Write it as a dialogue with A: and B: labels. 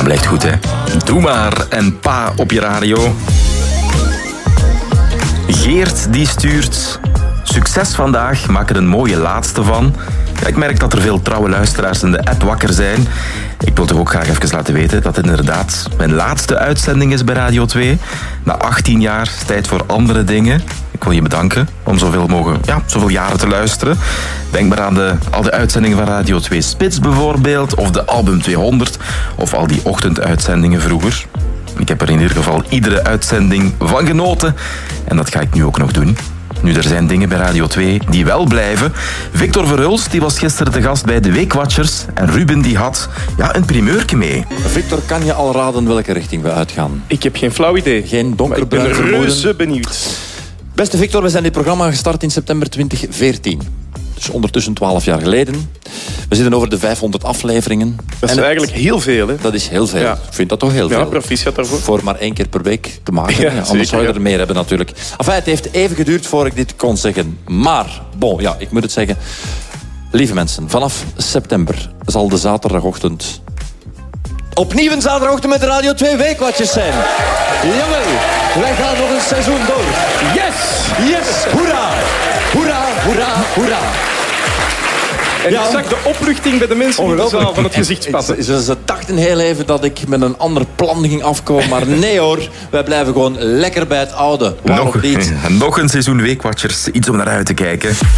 A: blijft goed, hè. Doe maar en Pa op je radio. Geert die stuurt... Succes vandaag, maak er een mooie laatste van. Ja, ik merk dat er veel trouwe luisteraars in de app wakker zijn. Ik wil toch ook graag even laten weten dat het inderdaad mijn laatste uitzending is bij Radio 2. Na 18 jaar is het tijd voor andere dingen. Ik wil je bedanken om zoveel jaren te luisteren. Denk maar aan al de uitzendingen van Radio 2 Spits bijvoorbeeld, of de Album 200, of al die ochtenduitzendingen vroeger. Ik heb er in ieder geval iedere uitzending van genoten. En dat ga ik nu ook nog doen. Nu, er zijn dingen bij Radio 2 die wel blijven. Victor Verhulst die was gisteren de gast bij de Weekwatchers. En Ruben die had een primeurtje mee.
B: Victor, kan je al raden welke richting we uitgaan?
C: Ik heb geen flauw idee.
B: Geen donkerbruin
C: vermoeden. Ik ben reuze benieuwd.
B: Beste Victor, we zijn dit programma gestart in september 2014. Dus ondertussen 12 jaar geleden. We zitten over de 500 afleveringen.
C: Dat is eigenlijk heel veel, hè?
B: Dat is heel veel.
C: Ja.
B: Ik vind dat toch heel veel.
C: Ja, proficiat daarvoor.
B: Voor maar 1 keer per week te maken.
C: Ja,
B: Anders
C: zeker,
B: zou je er meer hebben natuurlijk. Enfin, het heeft even geduurd voor ik dit kon zeggen. Maar, ik moet het zeggen. Lieve mensen, vanaf september zal de zaterdagochtend... opnieuw een zaterdagochtend met de Radio 2 Weekwatchers zijn. Jawel, wij gaan nog een seizoen door.
C: Yes!
B: Yes, hoera! Hoera, hoera, hoera.
C: En ik zag de opluchting bij de mensen in de zaal van het gezicht spatten.
B: Ze dachten heel even dat ik met een ander plan ging afkomen. Maar nee hoor, wij blijven gewoon lekker bij het oude. Waarom niet?
A: Nog een seizoen Weekwatchers, iets om naar uit te kijken.